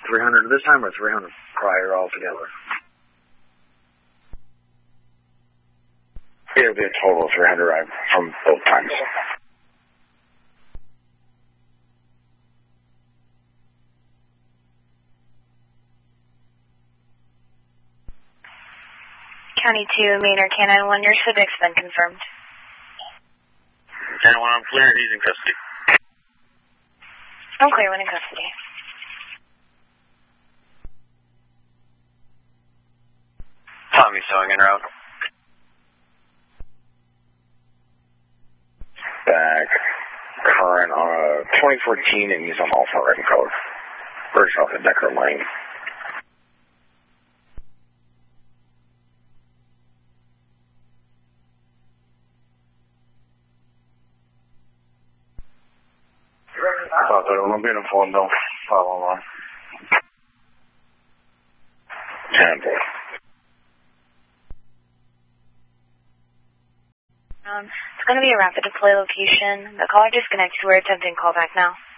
300 this time or 300 prior altogether? It'll be a total of 300 from both times. County 2, Maynard, Canine 1, your subject's been confirmed. Canine 1, I'm clear, he's in custody. I'm clear, when in custody. Tommy Sewing en route. Back, current on a 2014 and he's on Alpha Red Code. First off at Decker Lane. No viene fondo, vamos. It's going to be a rapid deploy location. The caller disconnected. We're attempting callback now.